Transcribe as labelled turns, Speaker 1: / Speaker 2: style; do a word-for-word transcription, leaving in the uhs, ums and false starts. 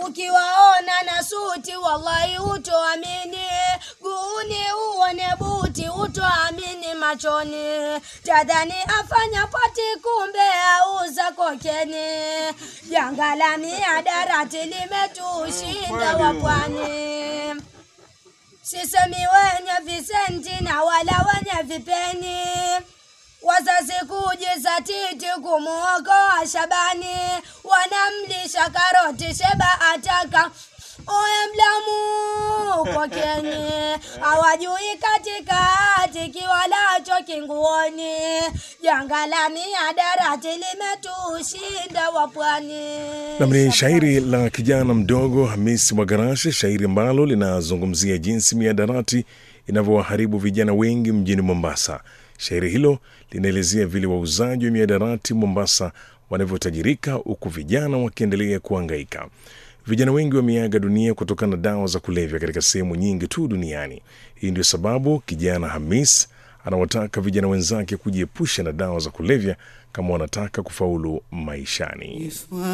Speaker 1: Ukiwaona na suti wallahi utoamini, guuni uone buti utoamini machoni, jadhani afanya pati kumbe auza kokeni, janga la mihadarati limetushinda wapwani. Sisemi wenye visenti na wala wenye vipeni, wazazi kujizatiti kumuokoa Shabani, wanamlisha karoti Sheba ataka oye mlamu kokeni, hawajui katikati kiwalacho kinguoni, janga la mihadarati limetushinda wapwani.
Speaker 2: Namni shairi la kijana mdogo Hamisi Mwagarashe, shairi ambalo linazungumzia jinsi mihadarati inavyowaharibu vijana wengi mjini Mombasa. Shairi hilo linaelezea vile wauzaji wa mihadarati Mombasa wanavyotajirika huku vijana wakiendelea kuhangaika. Vijana wengi wameaga dunia kutokana na dawa za kulevya katika sehemu nyingi tu duniani. Hii ndio sababu kijana Hamis anawataka vijana wenzake kujiepusha na dawa za kulevya kama wanataka kufaulu maishani.